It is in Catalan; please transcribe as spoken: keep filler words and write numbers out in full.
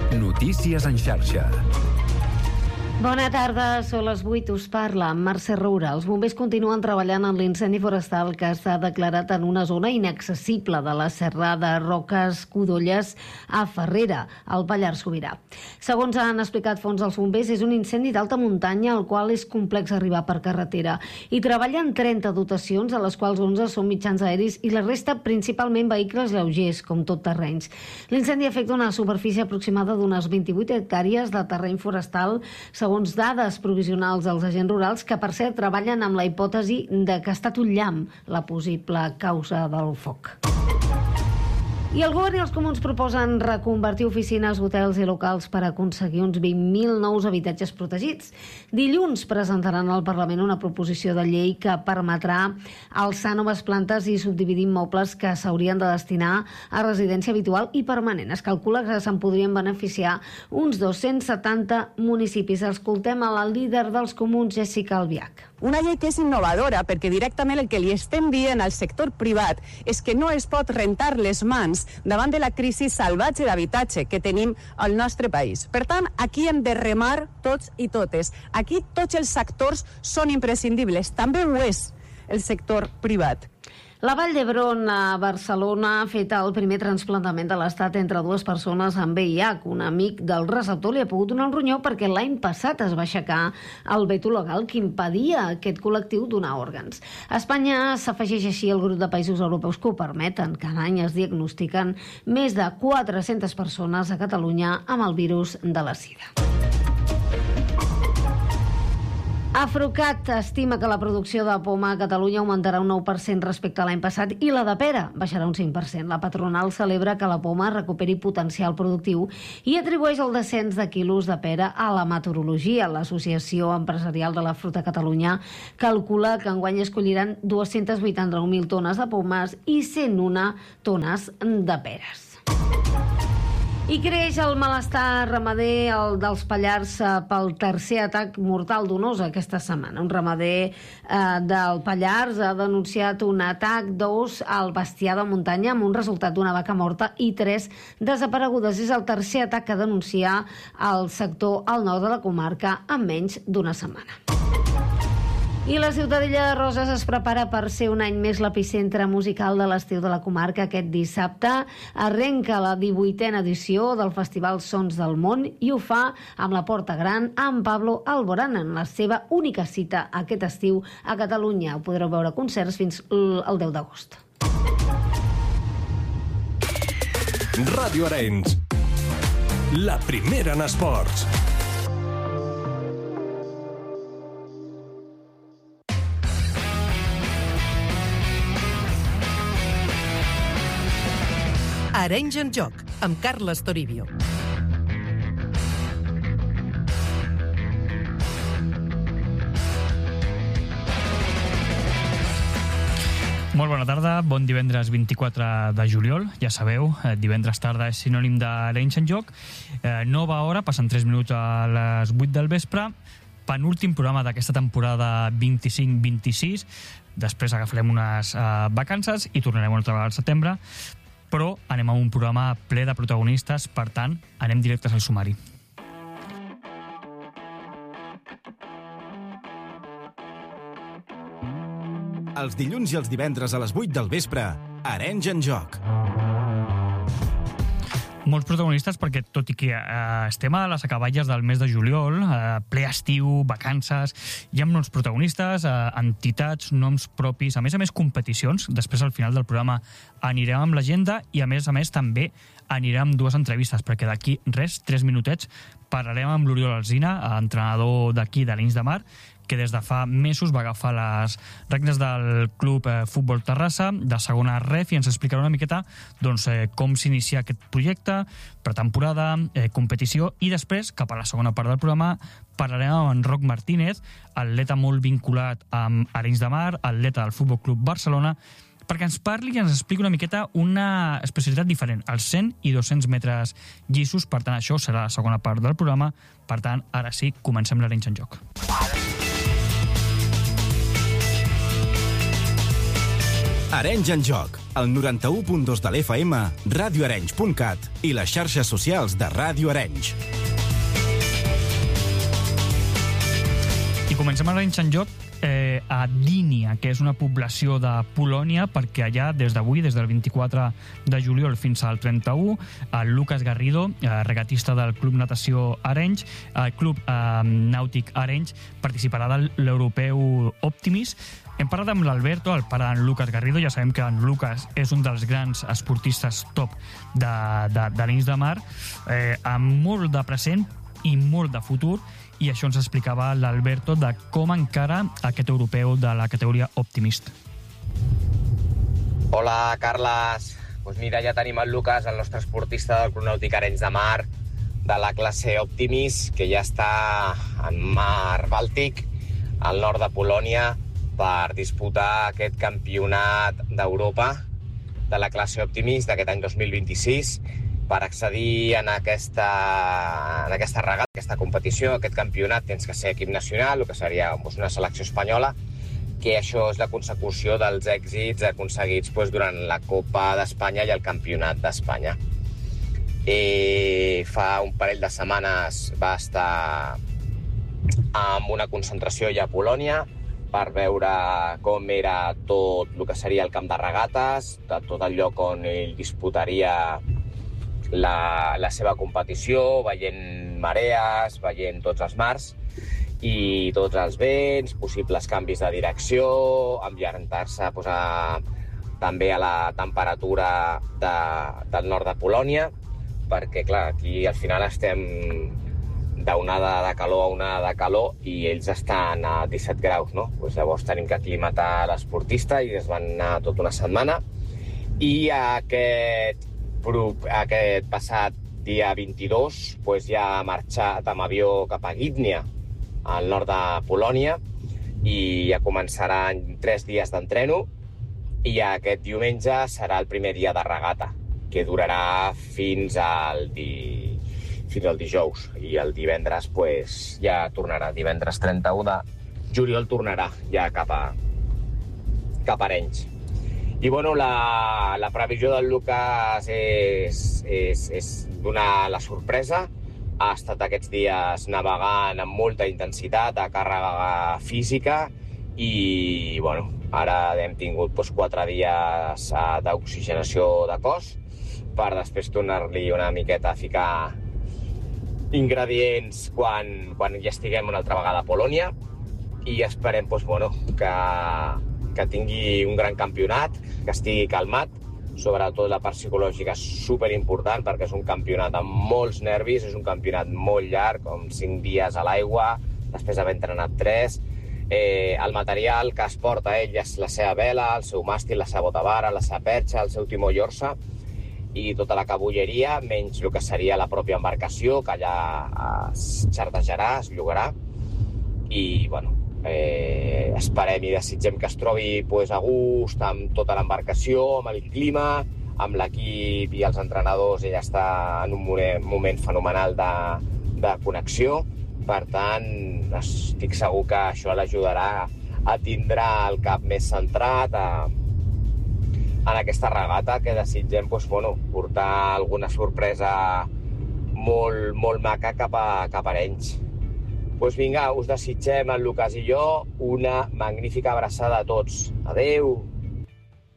Notícies en xarxa. Bona tarda, són les vuit, us parla Mercè Roura. Els bombers continuen treballant en l'incendi forestal que s'ha declarat en una zona inaccessible de la Serra de Roques Codolles a Farrera, al Pallars Sobirà. Segons han explicat fons dels bombers, és un incendi d'alta muntanya al qual és complex arribar per carretera. Hi treballen trenta dotacions, a les quals onze són mitjans aeris i la resta principalment vehicles lleugers, com tot terrenys. L'incendi afecta una superfície aproximada d'unes vint-i-vuit hectàrees de terreny forestal, segons dades provisionals dels agents rurals, que per cert treballen amb la hipòtesi de que ha estat un llamp la possible causa del foc. I el govern i els comuns proposen reconvertir oficines, hotels i locals per aconseguir uns vint mil nous habitatges protegits. Dilluns presentaran al Parlament una proposició de llei que permetrà alçar noves plantes i subdividir immobles que s'haurien de destinar a residència habitual i permanent. Es calcula que se'n podrien beneficiar uns dos-cents setanta municipis. Escoltem a la líder dels comuns, Jessica Albiach. Una llei que és innovadora perquè directament el que li estem dient al sector privat és que no es pot rentar les mans davant de la crisi salvatge d'habitatge que tenim al nostre país. Per tant, aquí hem de remar tots i totes. Aquí tots els sectors són imprescindibles. També ho és el sector privat. La Vall d'Hebron a Barcelona ha fet el primer trasplantament de l'Estat entre dues persones amb V I H. Un amic del receptor li ha pogut donar un ronyó perquè l'any passat es va aixecar el veto legal que impedia a aquest col·lectiu donar òrgans. Espanya s'afegeix així al grup de països europeus que ho permeten. Cada any es diagnostiquen més de quatre-centes persones a Catalunya amb el virus de la sida. Afrucat estima que la producció de poma a Catalunya augmentarà un nou per cent respecte a l'any passat i la de pera baixarà un cinc per cent. La patronal celebra que la poma recuperi potencial productiu i atribueix el descens de quilos de pera a la meteorologia. L'Associació Empresarial de la Fruita Catalunya calcula que enguany es colliran dues-centes vuitanta-nou mil tones de pomes i cent u tones de peres. I creix el malestar ramader el dels Pallars pel tercer atac mortal d'un ós aquesta setmana. Un ramader eh, del Pallars ha denunciat un atac d'ós al bestiar de muntanya amb un resultat d'una vaca morta i tres desaparegudes. És el tercer atac que denuncia el sector al nord de la comarca en menys d'una setmana. I la Ciutadella de Roses es prepara per ser un any més l'epicentre musical de l'estiu de la comarca. Aquest dissabte arrenca la divuitena edició del Festival Sons del Món i ho fa amb la Porta Gran, amb Pablo Alborán, en la seva única cita aquest estiu a Catalunya. Ho podreu veure a concerts fins al deu d'agost. Ràdio Arenys, la primera en esports. Arenys en joc, amb Carles Toribio. Molt bona tarda, bon divendres vint-i-quatre de juliol. Ja sabeu, divendres tarda és sinònim d'Arenys en joc. Eh, nova hora, passen tres minuts a les vuit del vespre. Penúltim programa d'aquesta temporada vint-i-cinc vint-i-sis. Després agafarem unes eh, vacances i tornarem una altra vegada al setembre. Però anem a un programa ple de protagonistes, per tant, anem directes al sumari. Els dilluns i els divendres a les vuit del vespre, Arenys en joc. Molts protagonistes perquè, tot i que eh, estem a les acaballes del mes de juliol, eh, ple estiu, vacances, hi ha molts protagonistes, eh, entitats, noms propis, a més a més competicions. Després, al final del programa, anirem amb l'agenda i, a més a més, també anirem amb dues entrevistes, perquè d'aquí res, tres minutets, parlarem amb l'Oriol Alsina, entrenador d'aquí d'Arenys de Mar, que des de fa mesos va agafar les regnes del Club eh, Futbol Terrassa, de segona ref, i ens explicarà una miqueta doncs, eh, com s'inicia aquest projecte, pretemporada, eh, competició, i després, cap a la segona part del programa, parlarem amb en Roc Martínez, atleta molt vinculat amb Arenys de Mar, atleta del Futbol Club Barcelona, perquè ens parli i ens expliqui una miqueta una especialitat diferent, els cent i dos-cents metres llisos. Per tant, això serà la segona part del programa. Per tant, ara sí, comencem l'Arenys en joc. Arenys en Joc, el noranta-u punt dos de l'F M, radioarenys punt cat i les xarxes socials de Ràdio Arenys. I comencem Arenys en Joc eh, a Dínia, que és una població de Polònia, perquè allà, des d'avui, des del vint-i-quatre de juliol fins al trenta-u, el Lucas Garrido, eh, regatista del Club Natació Arenys, el Club eh, Nàutic Arenys, participarà de l'Europeu Optimis. Hem parlat amb l'Alberto, el pare d'en Lucas Garrido. Ja sabem que en Lucas és un dels grans esportistes top de, de, de l'Arenys de Mar, eh, amb molt de present i molt de futur, i això ens explicava l'Alberto de com encara aquest europeu de la categoria Optimist. Hola, Carles. Pues mira, ja tenim el Lucas, el nostre esportista del Club Nàutic Arenys de Mar, de la classe Optimist, que ja està en mar Bàltic, al nord de Polònia, per disputar aquest campionat d'Europa de la classe Optimist d'aquest any dos mil vint-i-sis, per accedir en aquesta, en aquesta regata, aquesta competició, aquest campionat, tens que ser equip nacional, el que seria doncs, una selecció espanyola, que això és la consecució dels èxits aconseguits doncs, durant la Copa d'Espanya i el Campionat d'Espanya. I fa un parell de setmanes va estar amb una concentració ja a Polònia per veure com era tot el que seria el camp de regates, de tot el lloc on ell disputaria La, la seva competició, veient marees, veient tots els mars i tots els vents, possibles canvis de direcció, ambientar-se pues, a, també a la temperatura de, del nord de Polònia, perquè clar, aquí al final estem d'onada de calor a onada de calor i ells estan a disset graus, no? Pues llavors tenim que aclimatar l'esportista i es van anar tota una setmana i aquest aquest passat dia vint-i-dos pues, ja ha marxat amb avió cap a Gdynia, al nord de Polònia, i ja començaran tres dies d'entreno i aquest diumenge serà el primer dia de regata, que durarà fins al, di... fins al dijous, i el divendres pues, ja tornarà, divendres trenta-u de juliol tornarà ja cap a, cap a Arenys. I bueno, la, la previsió del Lucas és, és, és donar la sorpresa. Ha estat aquests dies navegant amb molta intensitat, a càrrega física, i bueno, ara hem tingut doncs, quatre dies d'oxigenació de cos per després tornar-li una miqueta a ficar ingredients quan, quan ja estiguem una altra vegada a Polònia, i esperem doncs, bueno, que que tingui un gran campionat, que estigui calmat, sobretot la part psicològica és superimportant perquè és un campionat amb molts nervis, és un campionat molt llarg, com cinc dies a l'aigua, després d'haver entrenat tres. Eh, el material que es porta ell és la seva vela, el seu màstil, la seva botavara, la seva perxa, el seu timó i orsa i tota la cabulleria, menys el que seria la pròpia embarcació, que allà es xartejarà, es llogarà. I, bueno, Eh, esperem i desitgem que es trobi pues, a gust amb tota l'embarcació, amb el clima, amb l'equip i els entrenadors. Ella està en un moment, moment fenomenal de, de connexió, per tant estic segur que això l'ajudarà a tindre el cap més centrat a, en aquesta regata, que desitgem pues, bueno, portar alguna sorpresa molt, molt maca cap a, cap a Arenys. Pues vinga, us desitgem, en Lucas i jo, una magnífica abraçada a tots. Adeu!